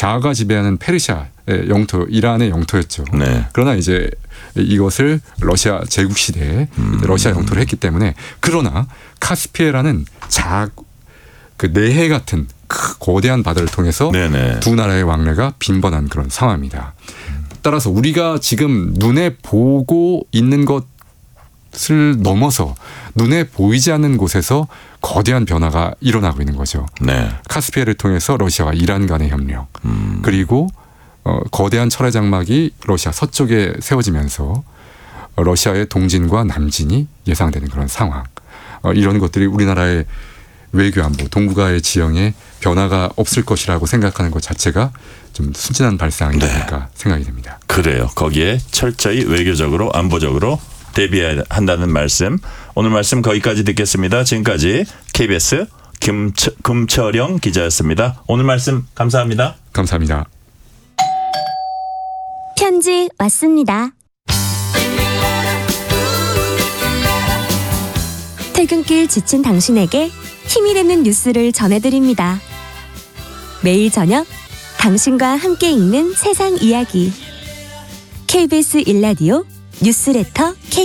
샤아가 지배하는 페르시아의 영토, 이란의 영토였죠. 네. 그러나 이제 이것을 러시아 제국 시대에 러시아 영토를 했기 때문에, 그러나 카스피해라는 그 내해 같은 거대한 바다를 통해서 네네. 두 나라의 왕래가 빈번한 그런 상황입니다. 따라서 우리가 지금 눈에 보고 있는 것을 넘어서 눈에 보이지 않는 곳에서 거대한 변화가 일어나고 있는 거죠. 네. 카스피해를 통해서 러시아와 이란 간의 협력, 그리고 거대한 철의 장막이 러시아 서쪽에 세워지면서 러시아의 동진과 남진이 예상되는 그런 상황. 이런 것들이 우리나라의 외교 안보, 동북아의 지형에 변화가 없을 것이라고 생각하는 것 자체가 좀 순진한 발상이 아닐까 생각이 됩니다. 그래요. 거기에 철저히 외교적으로 안보적으로 대비해야 한다는 말씀. 오늘 말씀 거기까지 듣겠습니다. 지금까지 KBS 금철영 기자였습니다. 오늘 말씀 감사합니다. 감사합니다. 편지 왔습니다. 퇴근길 지친 당신에게 힘이 되는 뉴스를 전해드립니다. 매일 저녁 당신과 함께 읽는 세상 이야기. KBS 1라디오 뉴스레터 K